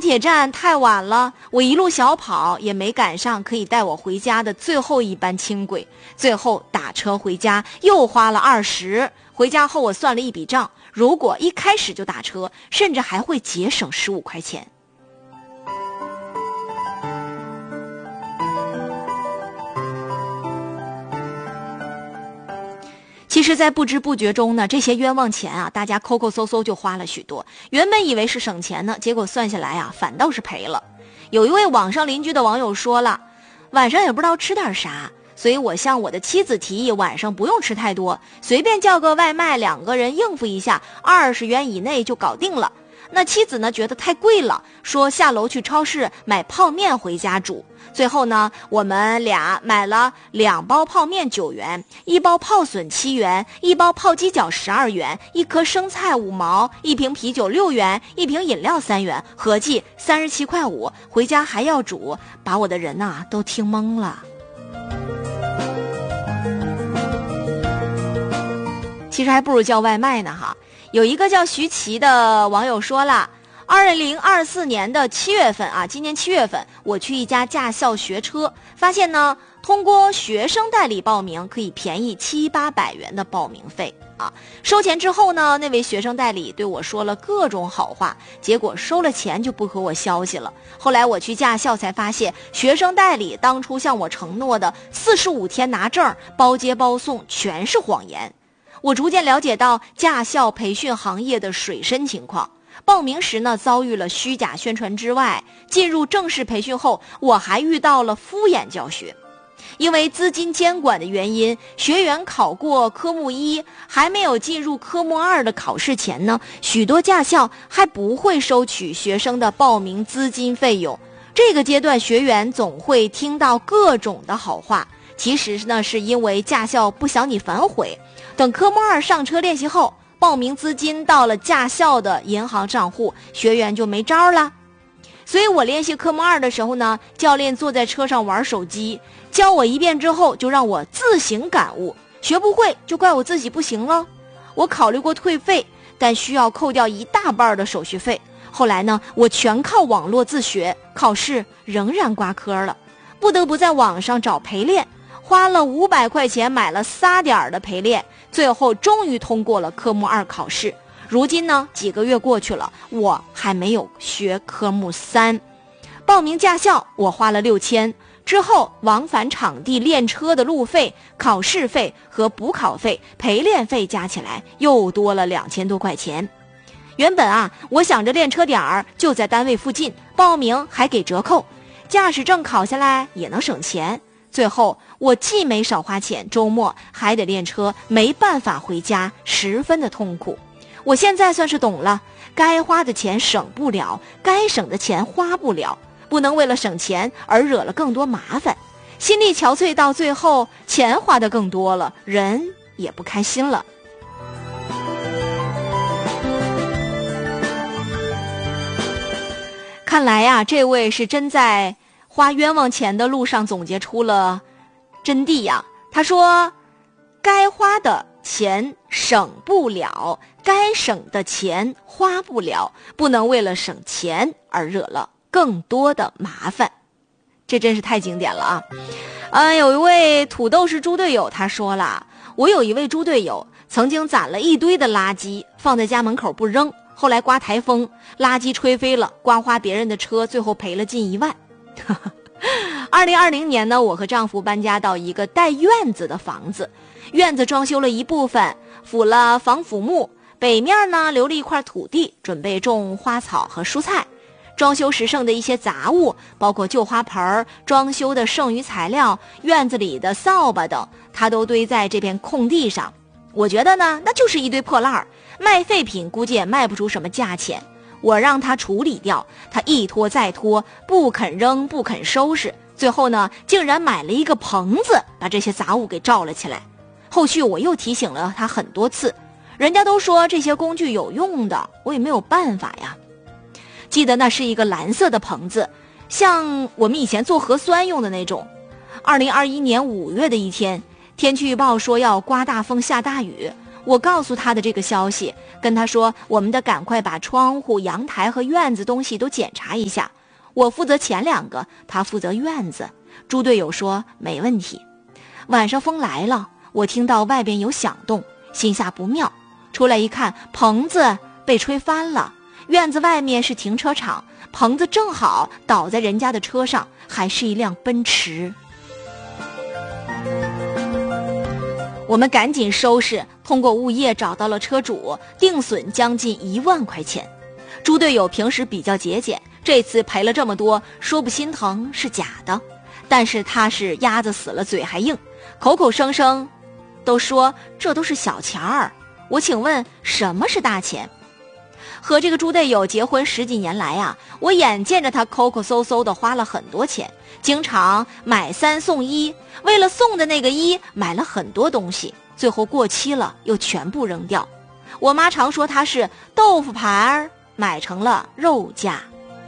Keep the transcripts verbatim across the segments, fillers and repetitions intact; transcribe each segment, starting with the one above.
铁站太晚了，我一路小跑也没赶上可以带我回家的最后一班轻轨，最后打车回家又花了二十。回家后我算了一笔账，如果一开始就打车，甚至还会节省十五块钱。其实在不知不觉中呢，这些冤枉钱啊，大家抠抠搜搜就花了许多。原本以为是省钱呢，结果算下来啊，反倒是赔了。有一位网上邻居的网友说了，晚上也不知道吃点啥，所以我向我的妻子提议，晚上不用吃太多，随便叫个外卖，两个人应付一下，二十元以内就搞定了。那妻子呢觉得太贵了，说下楼去超市买泡面回家煮。最后呢，我们俩买了两包泡面九元，一包泡笋七元，一包泡鸡脚十二元，一颗生菜五毛，一瓶啤酒六元，一瓶饮料三元，合计三十七块五。回家还要煮，把我的人呐、啊、都听懵了。其实还不如叫外卖呢哈。有一个叫徐琪的网友说了，二零二四年的七月份啊，今年七月份，我去一家驾校学车，发现呢，通过学生代理报名可以便宜七八百元的报名费啊。收钱之后呢，那位学生代理对我说了各种好话，结果收了钱就不和我消息了。后来我去驾校才发现，学生代理当初向我承诺的四十五天拿证、包接包送全是谎言。我逐渐了解到驾校培训行业的水深情况。报名时呢，遭遇了虚假宣传之外，进入正式培训后，我还遇到了敷衍教学。因为资金监管的原因，学员考过科目一，还没有进入科目二的考试前呢，许多驾校还不会收取学生的报名资金费用。这个阶段，学员总会听到各种的好话，其实呢，是因为驾校不想你反悔。等科目二上车练习后，报名资金到了驾校的银行账户，学员就没招了。所以我练习科目二的时候呢，教练坐在车上玩手机，教我一遍之后就让我自行感悟，学不会就怪我自己不行了。我考虑过退费，但需要扣掉一大半的手续费。后来呢，我全靠网络自学，考试仍然挂科了，不得不在网上找陪练，花了五百块钱买了仨点的陪练，最后终于通过了科目二考试。如今呢，几个月过去了，我还没有学科目三。报名驾校我花了六千，之后往返场地练车的路费、考试费和补考费、陪练费加起来又多了两千多块钱。原本啊，我想着练车点儿就在单位附近，报名还给折扣，驾驶证考下来也能省钱。最后我既没少花钱，周末还得练车，没办法回家，十分的痛苦。我现在算是懂了，该花的钱省不了，该省的钱花不了，不能为了省钱而惹了更多麻烦，心力憔悴到最后，钱花的更多了，人也不开心了。看来呀、啊，这位是真在花冤枉钱的路上总结出了真谛呀、啊。他说，该花的钱省不了，该省的钱花不了，不能为了省钱而惹了更多的麻烦。这真是太经典了啊！呃，有一位土豆是猪队友，他说了，我有一位猪队友曾经攒了一堆的垃圾放在家门口不扔，后来刮台风，垃圾吹飞了，刮花别人的车，最后赔了近一万。二零二零年呢，我和丈夫搬家到一个带院子的房子，院子装修了一部分，phủ了防腐木，北面呢留了一块土地，准备种花草和蔬菜。装修时剩的一些杂物，包括旧花盆、装修的剩余材料、院子里的扫把等，他都堆在这片空地上。我觉得呢，那就是一堆破烂儿，卖废品估计也卖不出什么价钱。我让他处理掉，他一拖再拖，不肯扔，不肯收拾，最后呢，竟然买了一个棚子，把这些杂物给罩了起来。后续我又提醒了他很多次，人家都说这些工具有用的，我也没有办法呀。记得那是一个蓝色的棚子，像我们以前做核酸用的那种。二零二一年五月的一天，天气预报说要刮大风下大雨， 我告诉他的这个消息，跟他说我们得赶快把窗户、阳台和院子东西都检查一下。我负责前两个，他负责院子。猪队友说没问题。晚上风来了，我听到外边有响动，心下不妙，出来一看，棚子被吹翻了。院子外面是停车场，棚子正好倒在人家的车上，还是一辆奔驰。我们赶紧收拾，通过物业找到了车主，定损将近一万块钱。猪队友平时比较节俭，这次赔了这么多，说不心疼是假的，但是他是鸭子死了嘴还硬，口口声声都说这都是小钱儿。我请问什么是大钱？和这个猪队友结婚十几年来啊，我眼见着他抠抠搜搜的花了很多钱，经常买三送一，为了送的那个一买了很多东西，最后过期了又全部扔掉。我妈常说他是豆腐盘买成了肉架，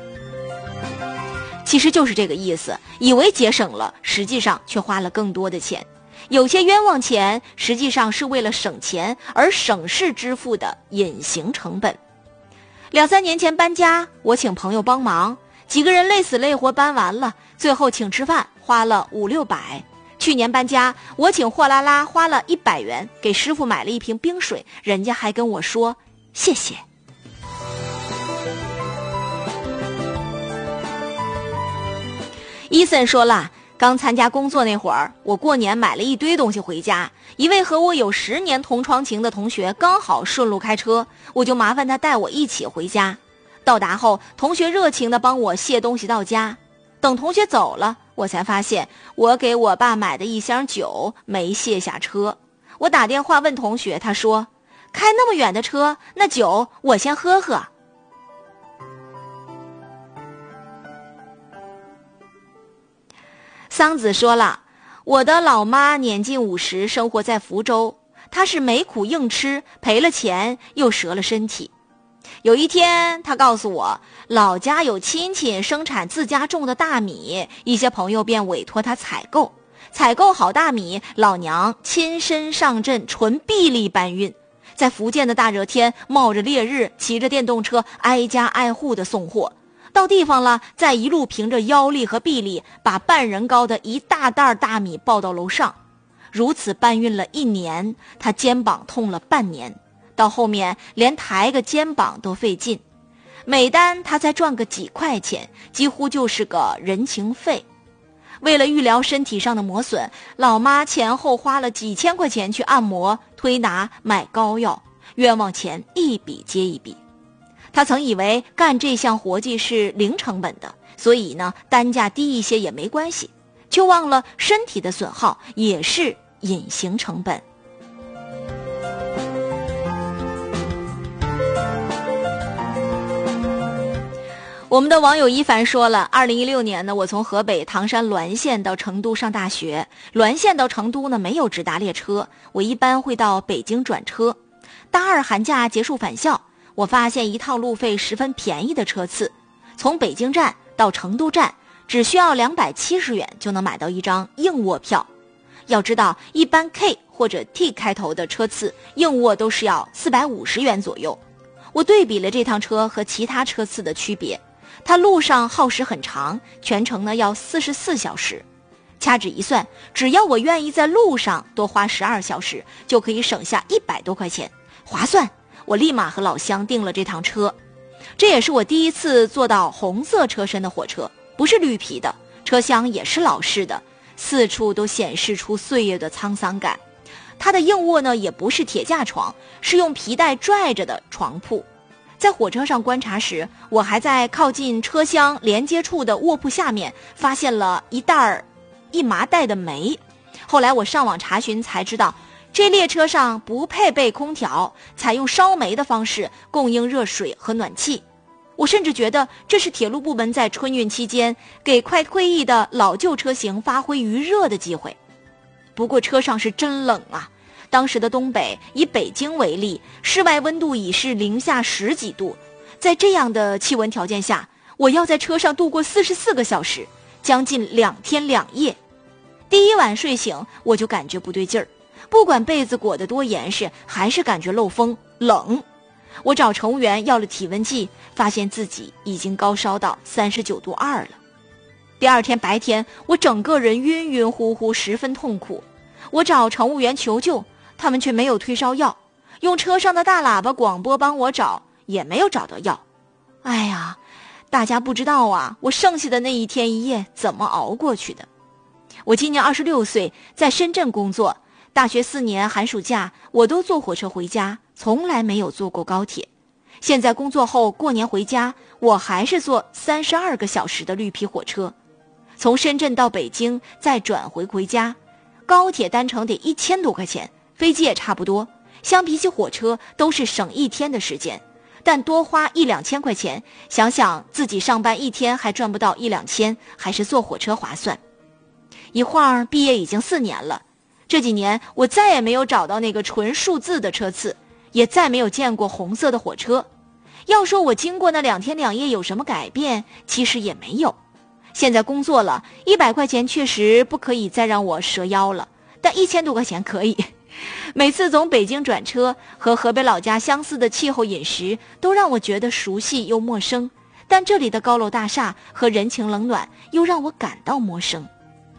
其实就是这个意思，以为节省了，实际上却花了更多的钱。有些冤枉钱实际上是为了省钱而省事支付的隐形成本。两三年前搬家，我请朋友帮忙，几个人累死累活搬完了，最后请吃饭花了五六百。去年搬家，我请货拉拉花了一百元，给师傅买了一瓶冰水，人家还跟我说谢谢。伊森说了，刚参加工作那会儿，我过年买了一堆东西回家，一位和我有十年同窗情的同学刚好顺路开车，我就麻烦他带我一起回家。到达后，同学热情地帮我卸东西到家。等同学走了，我才发现我给我爸买的一箱酒没卸下车。我打电话问同学，他说开那么远的车，那酒我先喝喝。桑子说了，我的老妈年近五十，生活在福州，她是没苦硬吃，赔了钱又折了身体。有一天她告诉我，老家有亲戚生产自家种的大米，一些朋友便委托她采购，采购好大米，老娘亲身上阵，纯臂力搬运，在福建的大热天，冒着烈日，骑着电动车挨家挨户的送货。到地方了，再一路凭着腰力和臂力，把半人高的一大袋大米抱到楼上。如此搬运了一年，他肩膀痛了半年，到后面连抬个肩膀都费劲。每单他才赚个几块钱，几乎就是个人情费。为了预疗身体上的磨损，老妈前后花了几千块钱去按摩、推拿、买膏药，冤枉钱一笔接一笔。他曾以为干这项活计是零成本的，所以呢单价低一些也没关系，却忘了身体的损耗也是隐形成本。我们的网友一凡说了，二零一六年呢，我从河北唐山滦县到成都上大学，滦县到成都呢没有直达列车，我一般会到北京转车。大二寒假结束返校，我发现一趟路费十分便宜的车次，从北京站到成都站只需要两百七十元就能买到一张硬卧票。要知道，一般 K 或者 T 开头的车次硬卧都是要四百五十元左右。我对比了这趟车和其他车次的区别，它路上耗时很长，全程呢要四十四小时。掐指一算，只要我愿意在路上多花十二小时，就可以省下一百多块钱，划算。我立马和老乡订了这趟车，这也是我第一次坐到红色车身的火车，不是绿皮的，车厢也是老式的，四处都显示出岁月的沧桑感。它的硬卧呢也不是铁架床，是用皮带拽着的床铺。在火车上观察时，我还在靠近车厢连接处的卧铺下面发现了一袋儿一麻袋的煤。后来我上网查询才知道，这列车上不配备空调，采用烧煤的方式供应热水和暖气。我甚至觉得这是铁路部门在春运期间给快退役的老旧车型发挥余热的机会。不过车上是真冷啊，当时的东北，以北京为例，室外温度已是零下十几度。在这样的气温条件下，我要在车上度过四十四个小时，将近两天两夜。第一晚睡醒，我就感觉不对劲儿。 不管被子裹得多严实，还是感觉漏风冷。我找乘务员要了体温计，发现自己已经高烧到三十九度二了。第二天白天，我整个人晕晕乎乎，十分痛苦。我找乘务员求救，他们却没有退烧药，用车上的大喇叭广播帮我找，也没有找到药。哎呀，大家不知道啊，我剩下的那一天一夜怎么熬过去的。我今年二十六岁，在深圳工作，大学四年寒暑假我都坐火车回家，从来没有坐过高铁。现在工作后过年回家，我还是坐三十二个小时的绿皮火车，从深圳到北京再转回回家，高铁单程得一千多块钱，飞机也差不多，相比起火车都是省一天的时间，但多花一两千块钱，想想自己上班一天还赚不到一两千，还是坐火车划算。一晃毕业已经四年了，这几年我再也没有找到那个纯数字的车次，也再没有见过红色的火车。要说我经过那两天两夜有什么改变，其实也没有。现在工作了，一百块钱确实不可以再让我折腰了，但一千多块钱可以。每次从北京转车，和河北老家相似的气候饮食都让我觉得熟悉又陌生，但这里的高楼大厦和人情冷暖又让我感到陌生。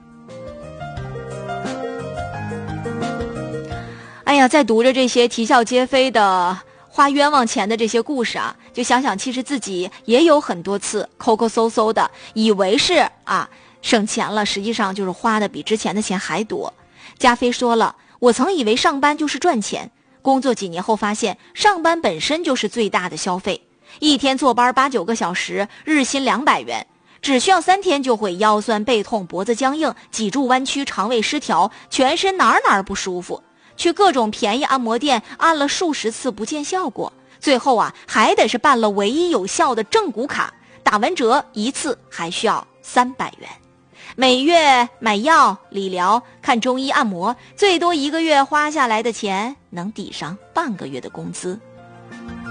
哎呀，在读着这些啼笑皆非的花冤枉钱的这些故事啊，就想想其实自己也有很多次抠抠搜搜的，以为是啊省钱了，实际上就是花的比之前的钱还多。加菲说了，我曾以为上班就是赚钱，工作几年后发现上班本身就是最大的消费，一天坐班八九个小时，日薪两百元，只需要三天就会腰酸背痛、脖子僵硬、脊柱弯曲、肠胃失调，全身哪儿哪儿不舒服。去各种便宜按摩店按了数十次不见效果，最后啊还得是办了唯一有效的正骨卡，打完折一次还需要三百元。每月买药、理疗、看中医、按摩，最多一个月花下来的钱能抵上半个月的工资。